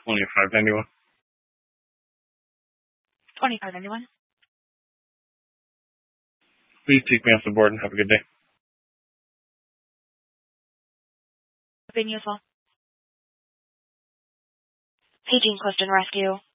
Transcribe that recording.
2591. 2591. Please take me off the board and have a good day. Opinion as well. Paging Clifton Rescue.